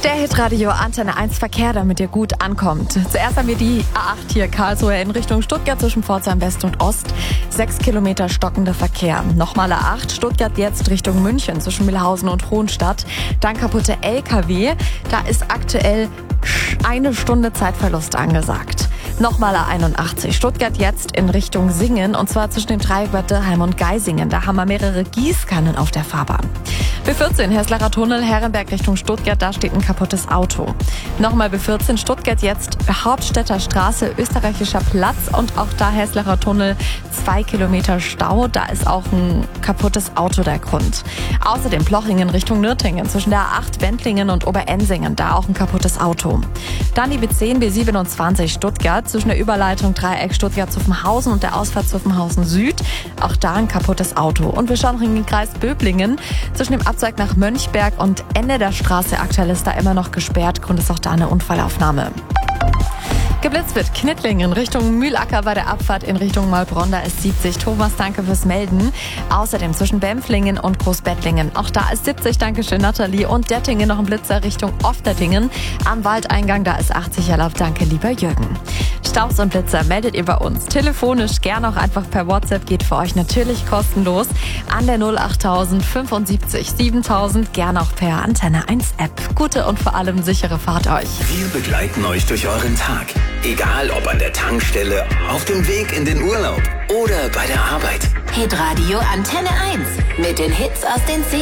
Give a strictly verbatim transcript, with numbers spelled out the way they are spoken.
Der Hitradio Antenne eins Verkehr, damit ihr gut ankommt. Zuerst haben wir die A acht hier, Karlsruhe in Richtung Stuttgart zwischen Pforzheim West und Ost. Sechs Kilometer stockender Verkehr. Nochmal A acht, Stuttgart jetzt Richtung München zwischen Mühlhausen und Hohenstadt. Dann kaputte L K W. Da ist aktuell eine Stunde Zeitverlust angesagt. Nochmal A einundachtzig, Stuttgart jetzt in Richtung Singen und zwar zwischen dem Dreieck Bad Dürrheim und Geisingen. Da haben wir mehrere Gießkannen auf der Fahrbahn. B vierzehn, Herslerer Tunnel, Herrenberg Richtung Stuttgart, da steht ein kaputtes Auto. Nochmal B vierzehn, Stuttgart jetzt, Hauptstädter Straße, Österreichischer Platz und auch da Herslerer Tunnel, zwei Kilometer Stau, da ist auch ein kaputtes Auto der Grund. Außerdem Plochingen Richtung Nürtingen, zwischen der A acht Wendlingen und Oberensingen, da auch ein kaputtes Auto. Dann die B zehn, B siebenundzwanzig Stuttgart, zwischen der Überleitung Dreieck Stuttgart-Zuffenhausen und der Ausfahrt Zuffenhausen Süd, auch da ein kaputtes Auto. Und wir schauen in den Kreis Böblingen, zwischen dem Abzweig nach Mönchberg und Ende der Straße aktuell ist da immer noch gesperrt. Grund ist auch da eine Unfallaufnahme. Geblitzt wird Knittlingen Richtung Mühlacker bei der Abfahrt in Richtung Maulbronn, da ist siebzig. Thomas, danke fürs Melden. Außerdem zwischen Bempflingen und Großbettlingen. Auch da ist siebzig, danke schön Nathalie. Und Dettingen noch ein Blitzer Richtung Oftertingen. Am Waldeingang, da ist achtzig erlaubt, danke lieber Jürgen. Staus und Blitzer meldet ihr bei uns. Telefonisch, gern auch einfach per WhatsApp, geht für euch natürlich kostenlos. An der null achttausend fünfundsiebzig siebentausend, gern auch per Antenne eins App. Gute und vor allem sichere Fahrt euch. Wir begleiten euch durch euren Tag. Egal ob an der Tankstelle, auf dem Weg in den Urlaub oder bei der Arbeit. Hitradio Antenne eins mit den Hits aus den